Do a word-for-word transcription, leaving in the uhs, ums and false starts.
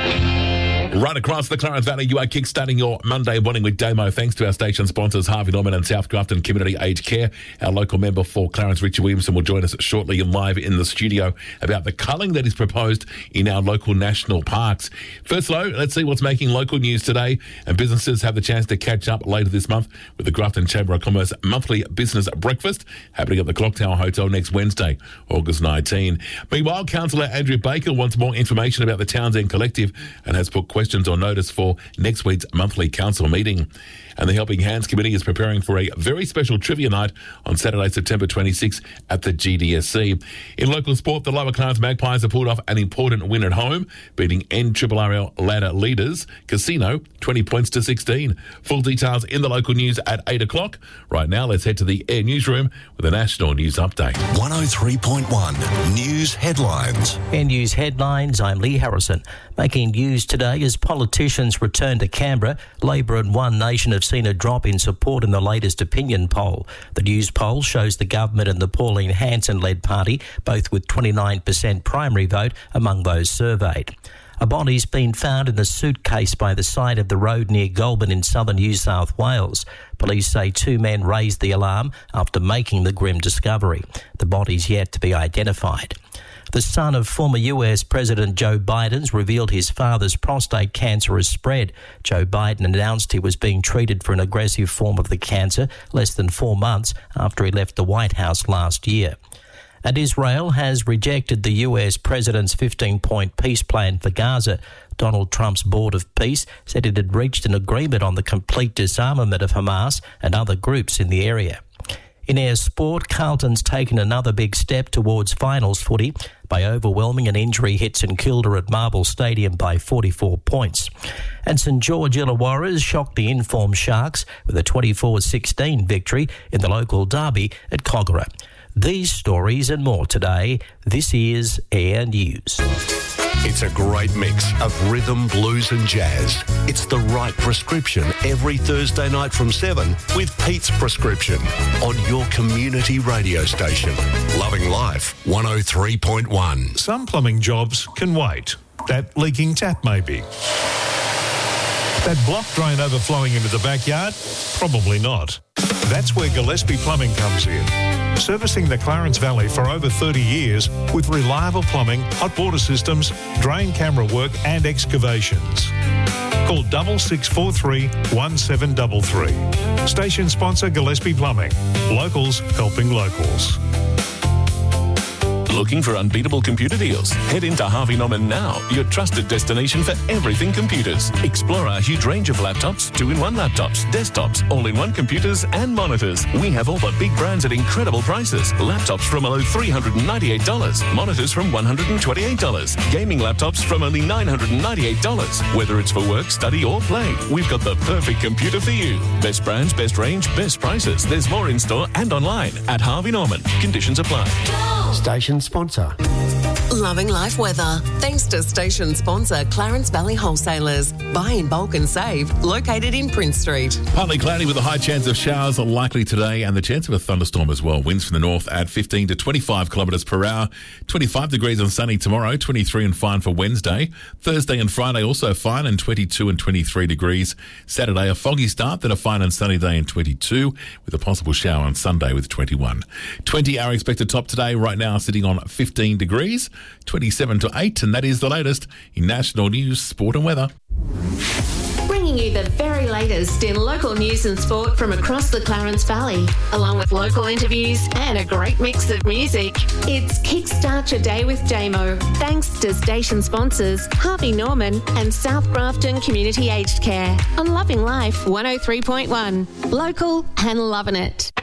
Right across the Clarence Valley, you are kickstarting your Monday morning with Damo. Thanks to our station sponsors, Harvey Norman and South Grafton Community Aged Care. Our local member for Clarence, Richard Williamson, will join us shortly and live in the studio about the culling that is proposed in our local national parks. First, though, let's see what's making local news today. And businesses have the chance to catch up later this month with the Grafton Chamber of Commerce monthly business breakfast happening at the Clock Tower Hotel next Wednesday, August nineteenth. Meanwhile, Councillor Andrew Baker wants more information about the Townsend Collective and has put questions on notice for next week's monthly council meeting. And the Helping Hands Committee is preparing for a very special trivia night on Saturday, September twenty-sixth at the G D S C. In local sport, the Lower Clarence Magpies have pulled off an important win at home, beating N R R L ladder leaders Casino twenty points to sixteen. Full details in the local news at eight o'clock. Right now, let's head to the Air Newsroom with a national news update. one oh three point one News Headlines. Air News Headlines, I'm Lee Harrison. Making news today as politicians return to Canberra, Labor and One Nation have seen a drop in support in the latest opinion poll. The news poll shows the government and the Pauline Hanson-led party, both with twenty-nine percent primary vote among those surveyed. A body's been found in a suitcase by the side of the road near Goulburn in southern New South Wales. Police say two men raised the alarm after making the grim discovery. The body's yet to be identified. The son of former U S President Joe Biden's revealed his father's prostate cancer has spread. Joe Biden announced he was being treated for an aggressive form of the cancer less than four months after he left the White House last year. And Israel has rejected the U S president's fifteen-point peace plan for Gaza. Donald Trump's Board of Peace said it had reached an agreement on the complete disarmament of Hamas and other groups in the area. In air sport, Carlton's taken another big step towards finals footy by overwhelming an injury hit St Kilda at Marble Stadium by forty-four points. And St George Illawarra shocked the informed Sharks with a twenty-four sixteen victory in the local derby at Kogarah. These stories and more today. This is Air News. It's a great mix of rhythm, blues and jazz. It's the right prescription every Thursday night from seven with Pete's Prescription on your community radio station. Loving Life one oh three point one. Some plumbing jobs can wait. That leaking tap maybe. That block drain overflowing into the backyard? Probably not. That's where Gillespie Plumbing comes in. Servicing the Clarence Valley for over thirty years with reliable plumbing, hot water systems, drain camera work and excavations. Call double six four three one seven three three. Station sponsor Gillespie Plumbing. Locals helping locals. Looking for unbeatable computer deals? Head into Harvey Norman now, your trusted destination for everything computers. Explore our huge range of laptops, two-in-one laptops, desktops, all-in-one computers and monitors. We have all the big brands at incredible prices. Laptops from below three hundred ninety-eight dollars, monitors from one hundred twenty-eight dollars, gaming laptops from only nine hundred ninety-eight dollars. Whether it's for work, study or play, we've got the perfect computer for you. Best brands, best range, best prices. There's more in-store and online at Harvey Norman. Conditions apply. Station sponsor. Loving life weather. Thanks to station sponsor Clarence Valley Wholesalers. Buy in bulk and save. Located in Prince Street. Partly cloudy with a high chance of showers are likely today and the chance of a thunderstorm as well. Winds from the north at fifteen to twenty-five kilometres per hour. twenty-five degrees on sunny tomorrow. twenty-three and fine for Wednesday. Thursday and Friday also fine and twenty-two and twenty-three degrees. Saturday a foggy start, then a fine and sunny day and twenty-two with a possible shower on Sunday with twenty-one. twenty our expected top today right now sitting on fifteen degrees. twenty-seven to eight, and that is the latest in national news, sport and weather. Bringing you the very latest in local news and sport from across the Clarence Valley, along with local interviews and a great mix of music. It's Kickstart Your Day with Damo, thanks to station sponsors Harvey Norman and South Grafton Community Aged Care on Loving Life one oh three point one. Local and loving it.